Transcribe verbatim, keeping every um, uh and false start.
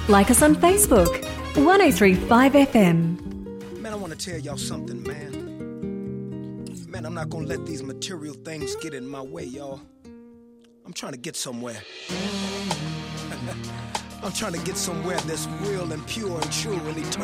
Like us on Facebook, one oh three point five F M. Man, I want to tell y'all something, man. Man, I'm not going to let these material things get in my way, y'all. I'm trying to get somewhere. I'm trying to get somewhere that's real and pure and true and eternal.